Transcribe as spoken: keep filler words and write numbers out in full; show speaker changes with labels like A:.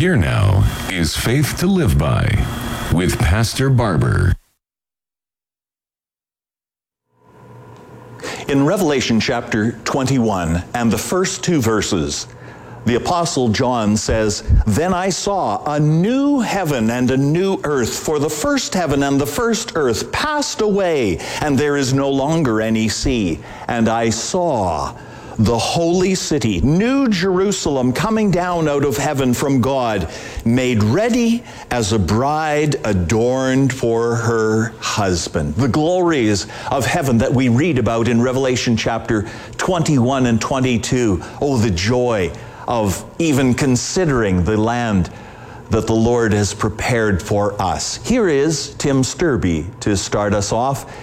A: Here now is Faith to Live By with Pastor Barber.
B: In Revelation chapter twenty-one and the first two verses, the Apostle John says, "Then I saw a new heaven and a new earth, for the first heaven and the first earth passed away, and there is no longer any sea. And I saw the holy city, New Jerusalem, coming down out of heaven from God, made ready as a bride adorned for her husband." The glories of heaven that we read about in Revelation chapter twenty-one and twenty-two. Oh, the joy of even considering the land that the Lord has prepared for us. Here is Tim Sturby to start us off